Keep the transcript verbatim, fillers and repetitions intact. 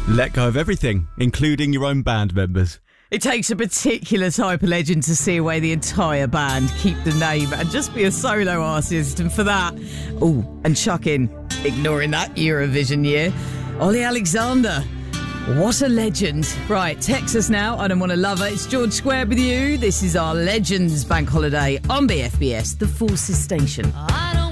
Let go of everything, including your own band members. It takes a particular type of legend to see away the entire band, keep the name, and just be a solo artist. And for that, oh, and chuck in, ignoring that Eurovision year, Ollie Alexander. What a legend. Right, text us now. I don't want to love it. It's George Squared with you. This is our Legends Bank Holiday on B F B S, the Forces Station.